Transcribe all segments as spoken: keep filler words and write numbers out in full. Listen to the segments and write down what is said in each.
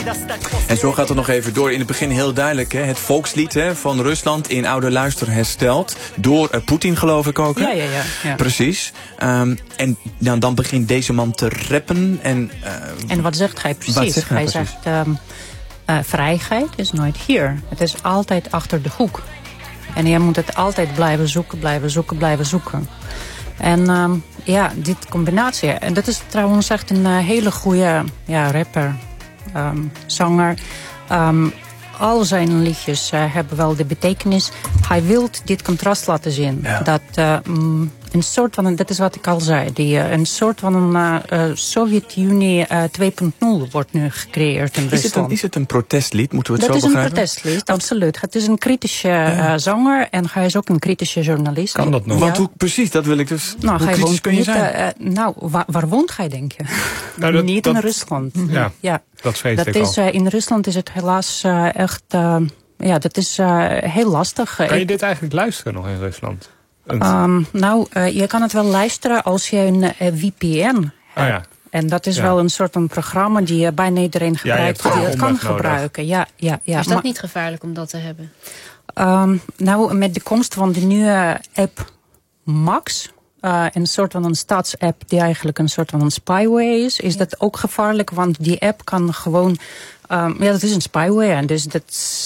En zo gaat het nog even door. In het begin heel duidelijk, hè? Het volkslied hè, van Rusland in oude luister hersteld. Door uh, Poetin, geloof ik ook. Hè? Ja, ja, ja, ja. Precies. Um, en dan, dan begint deze man te rappen. En, uh, en wat zegt hij precies? Wat zegt hij, hij precies? zegt, um, uh, vrijheid is nooit hier. Het is altijd achter de hoek. En je moet het altijd blijven zoeken, blijven zoeken, blijven zoeken. En um, ja, dit combinatie. En dat is trouwens echt een uh, hele goede ja, rapper, um, zanger. Um, al zijn liedjes uh, hebben wel de betekenis. Hij wil dit contrast laten zien. Ja. Dat uh, um, een soort van, dat is wat ik al zei, die, uh, een soort van een uh, uh, Sovjet-Unie uh, twee punt nul wordt nu gecreëerd in is, het Rusland. een, is het een protestlied? Moeten we het dat zo begrijpen? Dat is een protestlied, absoluut. Het is een kritische uh, zanger en hij is ook een kritische journalist. Kan dat nog? Want hoe, precies, dat wil ik dus. Nou, hoe hij kritisch woont kun je niet, zijn? uh, nou, waar, waar woont hij, denk je? Nou, dat, niet dat, in Rusland. Ja, ja. dat vrees dat ik is, al. uh, in Rusland is het helaas uh, echt... Uh, ja, dat is uh, heel lastig. Kan je ik, dit eigenlijk luisteren nog in Rusland? Um, nou, uh, je kan het wel luisteren als je een uh, V P N hebt. Oh ja. En dat is ja. wel een soort van programma die uh, bijna iedereen gebruikt. Ja, die het kan nodig. gebruiken. Ja, ja, ja. Is dat maar, niet gevaarlijk om dat te hebben? Um, nou, met de komst van de nieuwe app Max... Uh, een soort van een staatsapp die eigenlijk een soort van een spyware is... is ja. dat ook gevaarlijk, want die app kan gewoon... Um, ja, dat is een spyware, dus dat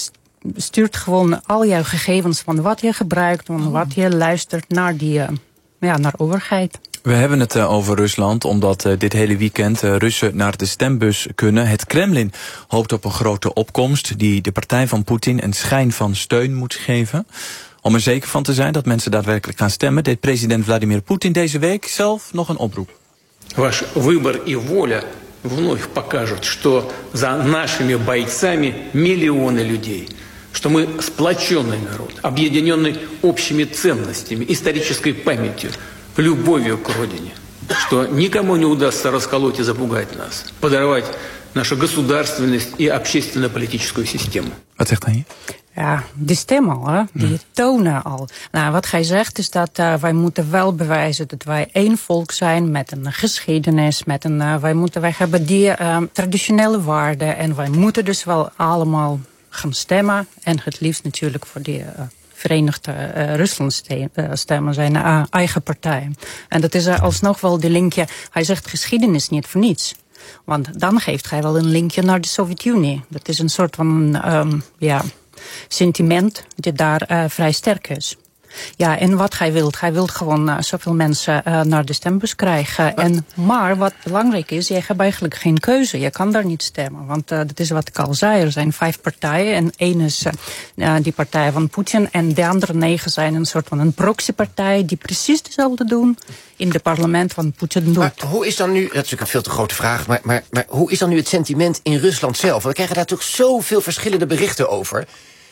stuurt gewoon al jouw gegevens... van wat je gebruikt, van oh. wat je luistert naar die uh, ja, naar overheid. We hebben het uh, over Rusland, omdat uh, dit hele weekend uh, Russen naar de stembus kunnen. Het Kremlin hoopt op een grote opkomst die de partij van Poetin een schijn van steun moet geven. Om er zeker van te zijn dat mensen daadwerkelijk gaan stemmen, deed president Vladimir Poetin deze week zelf nog een oproep. Ваш выбор и воля вновь покажут, что за нашими бойцами миллионы людей, что мы сплоченный народ, объединенный общими ценностями, исторической памятью, любовью к родине, что никому не удастся расколоть и запугать нас, подорвать нашу государственность и общественно-политическую систему. Wat zegt hij hier? Ja, die stem al, hè? Die ja. tonen al. Nou, wat hij zegt is dat uh, wij moeten wel bewijzen dat wij één volk zijn met een geschiedenis, met een, uh, wij moeten, wij hebben die uh, traditionele waarden en wij moeten dus wel allemaal gaan stemmen en het liefst natuurlijk voor die uh, Verenigde uh, Rusland stemmen, zijn uh, eigen partij. En dat is uh, alsnog wel die linkje. Hij zegt geschiedenis niet voor niets. Want dan geeft hij wel een linkje naar de Sovjet-Unie. Dat is een soort van um, ja, sentiment die daar uh, vrij sterk is. Ja, en wat hij wil, hij wil gewoon uh, zoveel mensen uh, naar de stembus krijgen. Maar, en, maar wat belangrijk is, je hebt eigenlijk geen keuze. Je kan daar niet stemmen, want uh, dat is wat ik al zei. Er zijn vijf partijen en één is uh, uh, die partij van Poetin. En de andere negen zijn een soort van een proxypartij die precies hetzelfde doen in het parlement van Poetin doet. Maar hoe is dan nu, dat is natuurlijk een veel te grote vraag, maar, maar, maar hoe is dan nu het sentiment in Rusland zelf? We krijgen daar toch zoveel verschillende berichten over.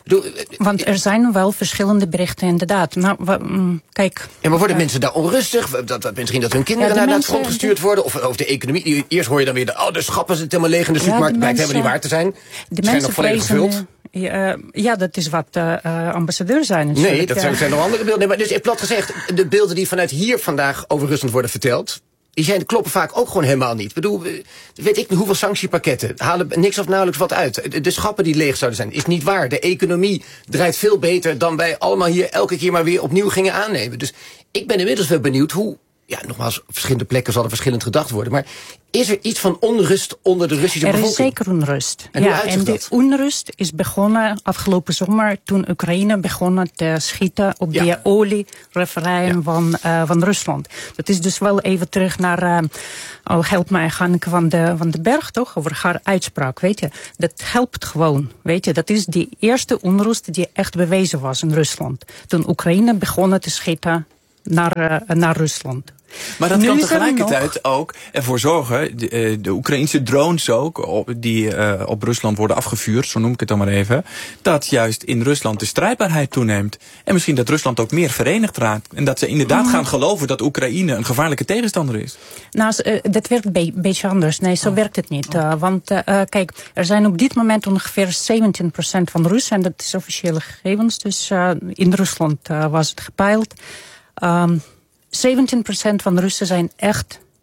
Want er zijn wel verschillende berichten, inderdaad. Nou, we, mm, kijk. Ja, maar worden uh, mensen daar onrustig? Dat, dat, misschien dat hun kinderen ja, naar, mensen, naar het front gestuurd worden? Of over de economie? Eerst hoor je dan weer, de, oh, de schappen zitten helemaal leeg in de supermarkt. Ja, blijkt helemaal niet waar te zijn. De mensen nog volledig gevuld. Ja, ja, dat is wat uh, ambassadeurs zijn. Natuurlijk. Nee, dat zijn, zijn nog andere beelden. Nee, maar dus plat gezegd, de beelden die vanuit hier vandaag over Rusland worden verteld, die zijn, kloppen vaak ook gewoon helemaal niet. Ik bedoel, weet ik hoeveel sanctiepakketten halen niks of nauwelijks wat uit. De schappen die leeg zouden zijn, is niet waar. De economie draait veel beter dan wij allemaal hier elke keer maar weer opnieuw gingen aannemen. Dus ik ben inmiddels wel benieuwd hoe, ja, nogmaals, op verschillende plekken zal er verschillend gedacht worden, maar is er iets van onrust onder de Russische bevolking? Er is zeker onrust. En ja, en de onrust is begonnen afgelopen zomer toen Oekraïne begon te schieten op ja. de olieraffinerijden ja. van, uh, van Rusland. Dat is dus wel even terug naar, uh, oh, help mij, Hanneke van de, van de Berg, toch? Over haar uitspraak, weet je. Dat helpt gewoon, weet je. Dat is die eerste onrust die echt bewezen was in Rusland. Toen Oekraïne begon te schieten naar, uh, naar Rusland. Maar dat nu kan tegelijkertijd nog ook ervoor zorgen, de, de Oekraïnse drones ook, op, die uh, op Rusland worden afgevuurd, zo noem ik het dan maar even, dat juist in Rusland de strijdbaarheid toeneemt. En misschien dat Rusland ook meer verenigd raakt. En dat ze inderdaad mm. gaan geloven dat Oekraïne een gevaarlijke tegenstander is. Nou, uh, dat werkt een be beetje anders. Nee, zo oh. werkt het niet. Uh, want uh, kijk, er zijn op dit moment ongeveer zeventien procent van Russen, en dat is officiële gegevens, dus uh, in Rusland uh, was het gepeild. Um, zeventien procent van de Russen zijn echt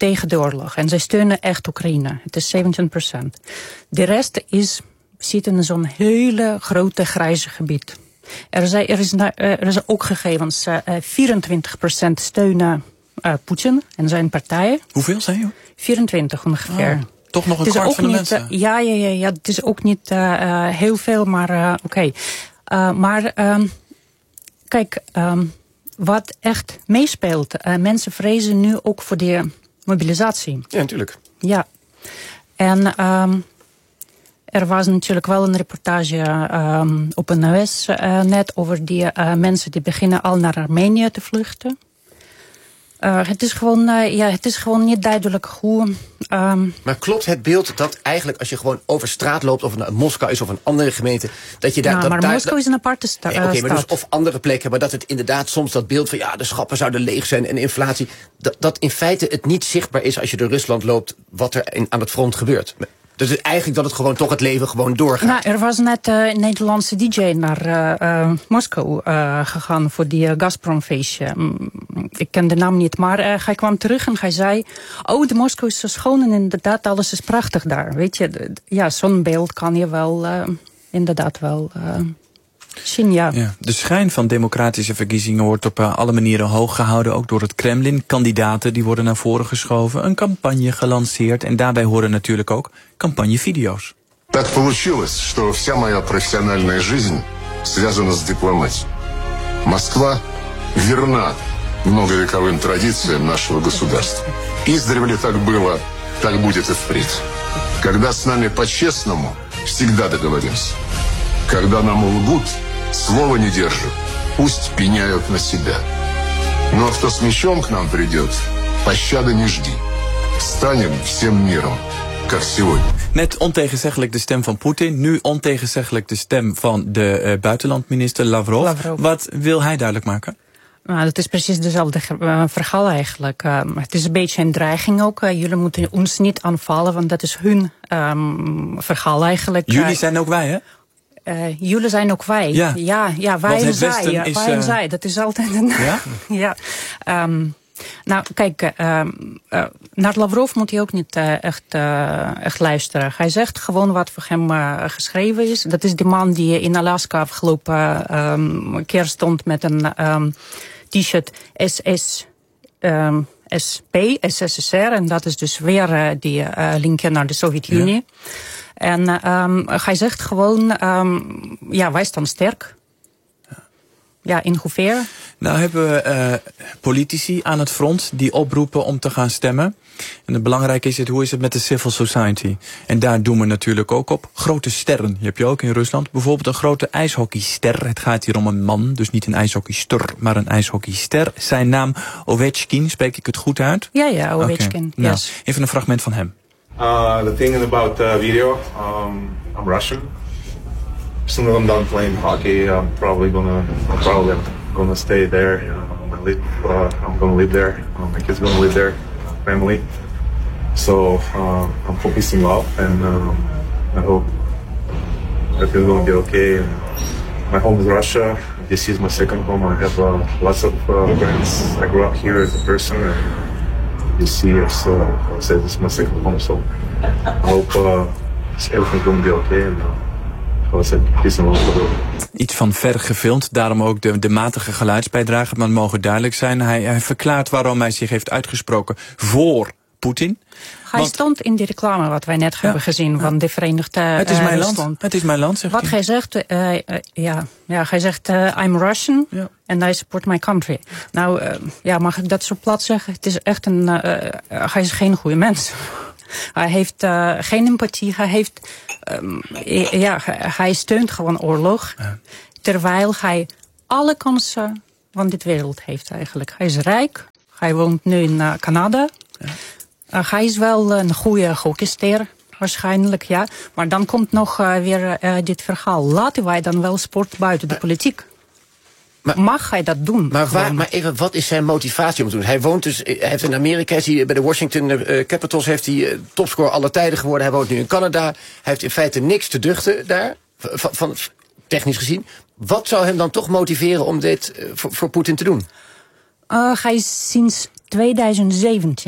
tegen de oorlog. En zij steunen echt Oekraïne. Het is zeventien procent. De rest is, zit in zo'n hele grote grijze gebied. Er, zijn, er, is, er is ook gegevens, uh, vierentwintig procent steunen uh, Poetin en zijn partijen. Hoeveel zijn je? vierentwintig ongeveer. Oh, toch nog een kwart van de niet, mensen? Uh, ja, ja, ja, ja, het is ook niet uh, uh, heel veel, maar uh, oké. Okay. Uh, maar um, kijk, um, wat echt meespeelt, uh, mensen vrezen nu ook voor de mobilisatie. Ja, natuurlijk. Ja. En um, er was natuurlijk wel een reportage um, op een N O S uh, net over die uh, mensen die beginnen al naar Armenië te vluchten. Uh, het is gewoon, uh, ja, het is gewoon niet duidelijk hoe. Um, maar klopt het beeld dat eigenlijk als je gewoon over straat loopt, of het Moskou is of een andere gemeente, dat je daar. Nou, dat, maar daar, Moskou is een aparte sta- nee, Oké, okay, uh, maar dus of andere plekken, maar dat het inderdaad soms dat beeld van ja, de schappen zouden leeg zijn en inflatie, dat, dat in feite het niet zichtbaar is als je door Rusland loopt wat er in, aan het front gebeurt. Dus het eigenlijk dat het gewoon toch het leven gewoon doorgaat. Nou, er was net uh, een Nederlandse D J naar uh, uh, Moskou uh, gegaan voor die uh, Gazprom-feestje. Mm, ik ken de naam niet, maar uh, hij kwam terug en hij zei: oh, de Moskou is zo schoon en inderdaad, alles is prachtig daar. Weet je, de, ja, zo'n beeld kan je wel uh, inderdaad wel uh, zien, ja. Ja. De schijn van democratische verkiezingen wordt op uh, alle manieren hoog gehouden, ook door het Kremlin. Kandidaten die worden naar voren geschoven, een campagne gelanceerd en daarbij horen natuurlijk ook campagnevideo's. Так получилось, что вся моя профессиональная жизнь связана с дипломатией. Москва верна многовековым традициям нашего государства. Издревле так было, так будет и впредь. Когда с нами по-честному, всегда договоримся. Когда нам лгут, слова не держат, пусть пеняют на себя. Но кто с мечом к нам придет, пощады не жди. Станем всем миром, как сегодня. Net ontegenzeggelijk de stem van Poetin, nu ontegenzeggelijk de stem van de uh, buitenlandminister Lavrov. Lavrov. Wat wil hij duidelijk maken? Nou, dat is precies dezelfde uh, verhaal eigenlijk. Uh, het is een beetje een dreiging ook. Uh, jullie moeten ons niet aanvallen, want dat is hun um, verhaal eigenlijk. Jullie zijn ook wij, hè? Uh, jullie zijn ook wij. Ja, ja, ja wij en zij. Ja, is, wij en uh... zij. Dat is altijd een. Ja? ja. Um, nou, kijk, uh, uh, naar Lavrov moet hij ook niet uh, echt, uh, echt luisteren. Hij zegt gewoon wat voor hem uh, geschreven is. Dat is die man die in Alaska afgelopen um, keer stond met een um, t-shirt S S. Um, S P, S S S R. En dat is dus weer uh, die uh, linkje naar de Sovjet-Unie. Ja. En um, hij zegt gewoon, um, ja, wij staan sterk. Ja, in hoeverre? Nou hebben we uh, politici aan het front die oproepen om te gaan stemmen. En het belangrijke is het, hoe is het met de civil society? En daar doen we natuurlijk ook op. Grote sterren, die heb je ook in Rusland. Bijvoorbeeld een grote ijshockeyster. Het gaat hier om een man, dus niet een ijshockeyster, maar een ijshockeyster. Zijn naam Ovechkin, spreek ik het goed uit? Ja, ja, Ovechkin, okay. yes. Nou, even een fragment van hem. Uh, the thing about uh, video, um, I'm Russian. As soon as I'm done playing hockey, I'm probably gonna, I'm probably gonna stay there. You know, I live, uh, I'm gonna live there. Um, my kids gonna live there, family. So uh, I'm focusing up, and um, I hope everything's gonna be okay. And my home is Russia. This is my second home. I have uh, lots of uh, friends. I grew up here as a person. And you see, it's, uh, I said this is my second home. So I hope uh, everything's gonna be okay. And, uh, Iets van ver gefilmd, daarom ook de, de matige geluidsbijdrage. Maar het mogen duidelijk zijn. Hij, hij verklaart waarom hij zich heeft uitgesproken voor Poetin. Hij Want, stond in die reclame wat wij net ja, hebben gezien van ja. de Verenigde uh, Het is mijn land. Stond. Het is mijn land, zegt wat hij. hij zegt, uh, uh, ja, ja, hij zegt, uh, I'm Russian ja. and I support my country. Nou, uh, ja, mag ik dat zo plat zeggen? Het is echt een, uh, uh, hij is geen goede mens. Hij heeft uh, geen empathie. Hij heeft, um, ja, hij steunt gewoon oorlog. Ja. Terwijl hij alle kansen van dit wereld heeft eigenlijk. Hij is rijk. Hij woont nu in uh, Canada. Ja. Uh, hij is wel een goede hockeyster. Waarschijnlijk, ja. Maar dan komt nog uh, weer uh, dit verhaal. Laten wij dan wel sport buiten de politiek. Maar, mag hij dat doen? Maar, waar, maar even, wat is zijn motivatie om te doen? Hij woont dus, hij heeft in Amerika, is hij bij de Washington uh, Capitals heeft hij uh, topscorer alle tijden geworden. Hij woont nu in Canada. Hij heeft in feite niks te duchten daar, van, van technisch gezien. Wat zou hem dan toch motiveren om dit uh, voor, voor Poetin te doen? Uh, hij is sinds twintig zeventien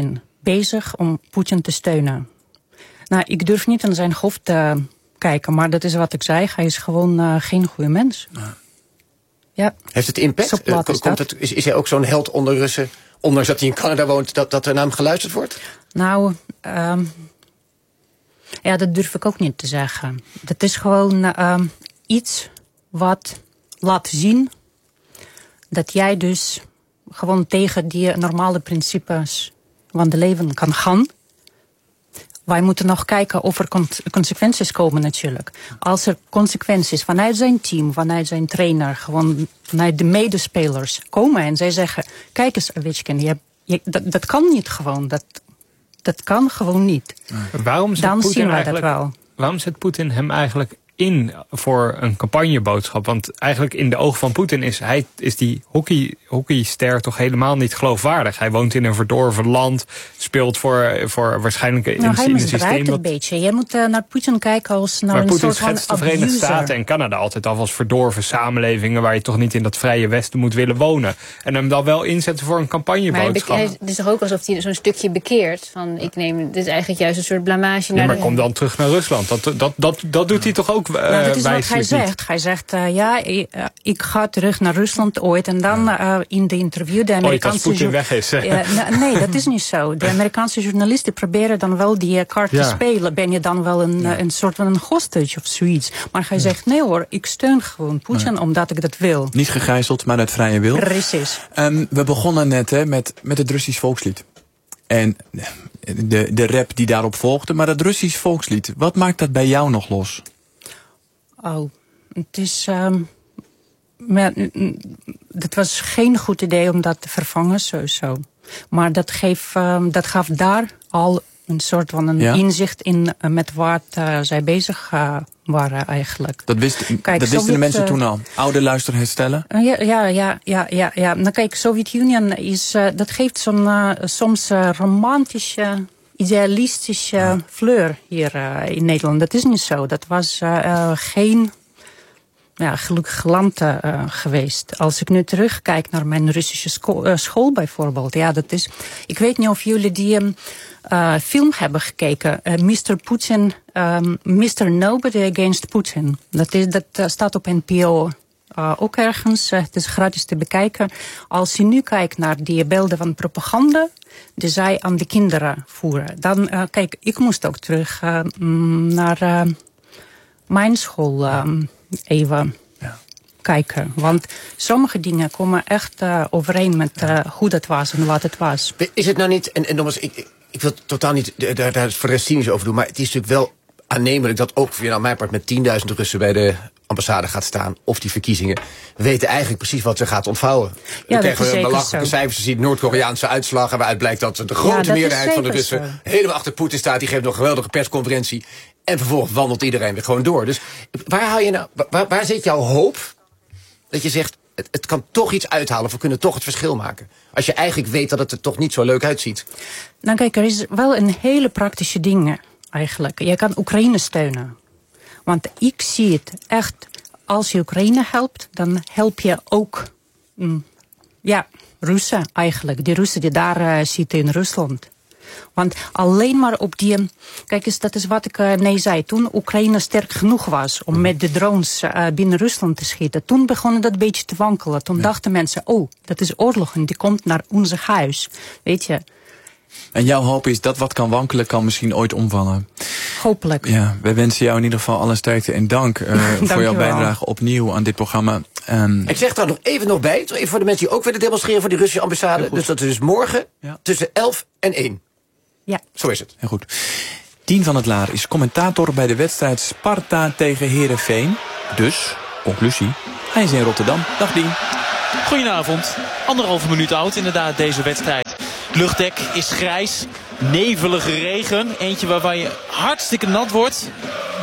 bezig om Poetin te steunen. Nou, ik durf niet in zijn hoofd te kijken, maar dat is wat ik zei. Hij is gewoon uh, geen goede mens. Ja. Ja. Heeft het impact? Zo plat is, uh, komt het, is, is hij ook zo'n held onder Russen, ondanks dat hij in Canada woont, dat, dat er naar hem geluisterd wordt? Nou, um, ja, dat durf ik ook niet te zeggen. Dat is gewoon uh, iets wat laat zien dat jij dus gewoon tegen die normale principes van het leven kan gaan. Wij moeten nog kijken of er consequenties komen natuurlijk. Als er consequenties vanuit zijn team, vanuit zijn trainer, gewoon vanuit de medespelers komen en zij zeggen, kijk eens Ovechkin, je, je, dat, dat kan niet gewoon. Dat, dat kan gewoon niet. Waarom zet Dan Poetin zien wij dat eigenlijk, wel. Waarom zet Poetin hem eigenlijk in voor een campagneboodschap? Want eigenlijk in de ogen van Poetin is, hij, is die hockey, hockeyster toch helemaal niet geloofwaardig. Hij woont in een verdorven land, speelt voor, voor waarschijnlijk nou, in, hij in een systeem. systeem. Het een beetje. Je moet uh, naar Poetin kijken als naar maar een Poetin soort van schetst de Verenigde abuser. Staten en Canada altijd af als verdorven samenlevingen waar je toch niet in dat vrije Westen moet willen wonen. En hem dan wel inzetten voor een campagneboodschap. Maar het is toch ook alsof hij zo'n stukje bekeert. Van, ik neem, dit is eigenlijk juist een soort blamage. Ja, naar maar de... kom dan terug naar Rusland. Dat, dat, dat, dat doet hij toch ook uh, nou, dat is wat hij niet. zegt. Hij zegt, uh, ja, ik, uh, ik ga terug naar Rusland ooit. En dan uh, in de interview, de Amerikaanse... Ooit als Poetin weg is. Ja, nee, dat is niet zo. De Amerikaanse journalisten proberen dan wel die kaart ja. te spelen. Ben je dan wel een, ja. een soort van een hostage of zoiets. Maar hij ja. zegt, nee hoor, ik steun gewoon Poetin ja. omdat ik dat wil. Niet gegijzeld, maar uit vrije wil. Precies. Um, we begonnen net hè, met, met het Russisch volkslied. En de, de rap die daarop volgde. Maar dat Russisch volkslied, wat maakt dat bij jou nog los? Oh, het is... Um, het was geen goed idee om dat te vervangen, sowieso. Maar dat, geef, um, dat gaf daar al een soort van een ja. inzicht in uh, met wat uh, zij bezig uh, waren eigenlijk. Dat, wist, kijk, dat wisten Sovjet, de mensen uh, toen al? Oude luister herstellen? Uh, ja, ja, ja, ja, ja, ja. Nou kijk, Sovjet-Unie is, uh, dat geeft zo'n uh, soms uh, romantische, idealistische ja. fleur hier uh, in Nederland. Dat is niet zo. Dat was uh, uh, geen... Ja, gelukkig land uh, geweest. Als ik nu terugkijk naar mijn Russische school, uh, school bijvoorbeeld. Ja, dat is. Ik weet niet of jullie die um, uh, film hebben gekeken. Uh, mister Putin, um, mister Nobody Against Putin. Dat, is, dat uh, staat op N P O. Uh, ook ergens. Uh, het is gratis te bekijken. Als je nu kijkt naar die beelden van propaganda die zij aan de kinderen voeren. Dan, uh, kijk, ik moest ook terug uh, naar uh, mijn school. Um, even ja. kijken. Want sommige dingen komen echt uh, overeen met uh, hoe dat was en wat het was. Is het nou niet, en, en nogmaals, ik, ik wil totaal niet daar, daar voor de rest cynisch over doen, maar het is natuurlijk wel aannemelijk dat ook via nou, mijn part met tienduizend Russen bij de ambassade gaat staan, of die verkiezingen, weten eigenlijk precies wat ze gaat ontvouwen. Ja, dan krijgen we belachelijke cijfers, je ziet Noord-Koreaanse uitslagen, waaruit blijkt dat de grote ja, meerderheid van de Russen zo. helemaal achter Poetin staat. Die geeft nog een geweldige persconferentie. En vervolgens wandelt iedereen weer gewoon door. Dus waar haal je nou, waar, waar zit jouw hoop dat je zegt, het, het kan toch iets uithalen, of we kunnen toch het verschil maken? Als je eigenlijk weet dat het er toch niet zo leuk uitziet. Nou kijk, er is wel een hele praktische ding eigenlijk. Je kan Oekraïne steunen. Want ik zie het echt, als je Oekraïne helpt, dan help je ook mm, ja, Russen eigenlijk. Die Russen die daar uh, zitten in Rusland. Want alleen maar op die... Kijk eens, dat is wat ik uh, nee zei. Toen Oekraïne sterk genoeg was om met de drones uh, binnen Rusland te schieten. Toen begon dat een beetje te wankelen. Toen ja. dachten mensen, oh, dat is oorlog en die komt naar ons huis. Weet je. En jouw hoop is dat wat kan wankelen, kan misschien ooit omvallen. Hopelijk. Ja, wij wensen jou in ieder geval alle sterkte en dank uh, voor jouw bijdrage opnieuw aan dit programma. Um, ik zeg daar nog even nog bij, even voor de mensen die ook willen demonstreren voor die Russische ambassade. Dus dat is dus morgen ja. tussen elf en één. Ja. Zo is het. Heel goed. Dien van het Laar is commentator bij de wedstrijd Sparta tegen Heerenveen. Dus, conclusie, hij is in Rotterdam. Dag Dien. Goedenavond. Anderhalve minuut oud inderdaad deze wedstrijd. Luchtdek is grijs. Nevelige regen. Eentje waarvan je hartstikke nat wordt.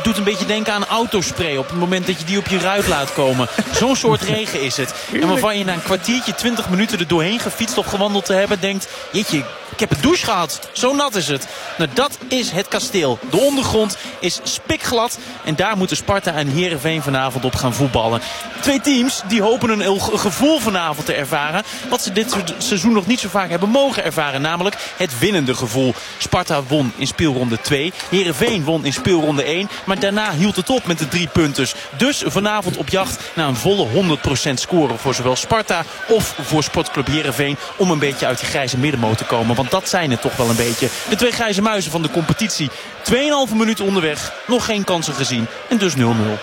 doet een beetje denken aan autospray. Op het moment dat je die op je ruit laat komen. Zo'n soort regen is het. En waarvan je na een kwartiertje, twintig minuten er doorheen gefietst of gewandeld te hebben, denkt, jeetje, ik heb een douche gehad. Zo nat is het. Nou, dat is het kasteel. De ondergrond is spikglad. En daar moeten Sparta en Heerenveen vanavond op gaan voetballen. Twee teams die hopen een gevoel vanavond te ervaren. Wat ze dit seizoen nog niet zo vaak hebben mogen ervaren. Namelijk het winnende gevoel. Sparta won in speelronde twee. Heerenveen won in speelronde één. Maar daarna hield het op met de drie punters. Dus vanavond op jacht naar een volle honderd procent scoren voor zowel Sparta of voor Sportclub Heerenveen. Om een beetje uit die grijze middenmoot te komen. Want dat zijn het toch wel een beetje. De twee grijze muizen van de competitie. tweeënhalve minuten onderweg. Nog geen kansen gezien. En dus nul nul.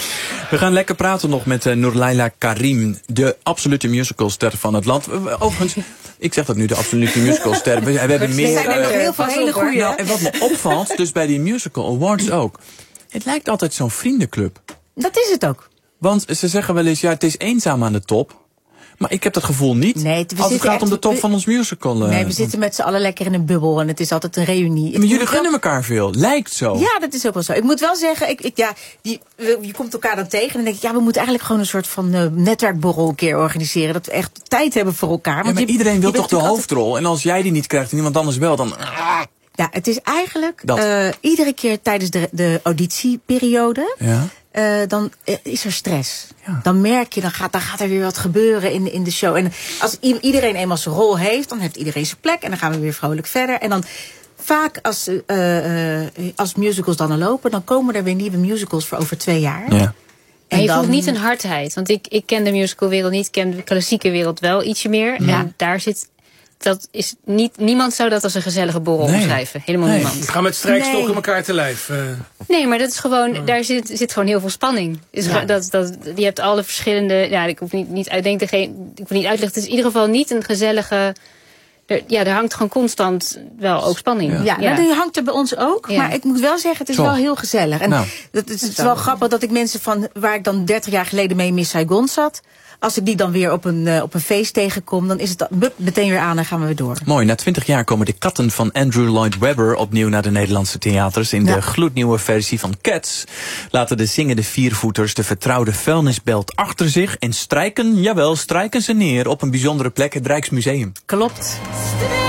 We gaan lekker praten nog met uh, Noorlaila Karim. De absolute musicalster van het land. Overigens, ik zeg dat nu, de absolute musicalster. We, we hebben meer... Er zijn er heel veel hele goede. Nou, en wat me opvalt, dus bij die musical awards ook. Het lijkt altijd zo'n vriendenclub. Dat is het ook. Want ze zeggen wel eens, ja, het is eenzaam aan de top. Maar ik heb dat gevoel niet. Nee, het, als het gaat echt, om de top we, van ons musical. Uh, nee, we zitten met z'n allen lekker in een bubbel. En het is altijd een reunie. Ja, maar jullie gunnen elkaar veel. Lijkt zo. Ja, dat is ook wel zo. Ik moet wel zeggen, ik, ik, ja, die, je komt elkaar dan tegen. En dan denk ik, ja, we moeten eigenlijk gewoon een soort van uh, netwerkborrel een keer organiseren. Dat we echt tijd hebben voor elkaar. Want ja, maar je, iedereen wil toch de hoofdrol? Altijd... En als jij die niet krijgt en iemand anders wel, dan... Ja, het is eigenlijk uh, iedere keer tijdens de, de auditieperiode... Ja. Uh, dan uh, is er stress. Ja. Dan merk je, dan gaat, dan gaat er weer wat gebeuren in, in de show. En als i- iedereen eenmaal zijn rol heeft, dan heeft iedereen zijn plek. En dan gaan we weer vrolijk verder. En dan vaak als, uh, uh, als musicals dan al lopen, dan komen er weer nieuwe musicals voor over twee jaar. Ja. En je dan... voelt niet een hardheid. Want ik, ik ken de musicalwereld niet, ik ken de klassieke wereld wel ietsje meer. Ja. En daar zit... Dat is niet, niemand zou dat als een gezelige borrel nee. omschrijven. Helemaal nee. niemand. We gaan met strijkstokken nee. elkaar te lijf. Uh. Nee, maar dat is gewoon, oh. daar zit, zit gewoon heel veel spanning. Dus ja. dat, dat, je hebt alle verschillende... Ja, ik hoef niet, niet uitdenken, geen, ik hoef niet uitleggen. Het is in ieder geval niet een gezellige... Er, ja, er hangt gewoon constant wel ook spanning. Ja, ja. Nou, die hangt er bij ons ook. Ja. Maar ik moet wel zeggen, het is Zo. wel heel gezellig. En nou. dat, het is wel grappig dat ik mensen van waar ik dan dertig jaar geleden mee in Miss Saigon zat... Als ik die dan weer op een, uh, op een feest tegenkom, dan is het dan, meteen weer aan en gaan we weer door. Mooi, na twintig jaar komen de katten van Andrew Lloyd Webber opnieuw naar de Nederlandse theaters. In ja. de gloednieuwe versie van Cats laten de zingende viervoeters de vertrouwde vuilnisbelt achter zich en strijken, jawel, strijken ze neer op een bijzondere plek, het Rijksmuseum. Klopt.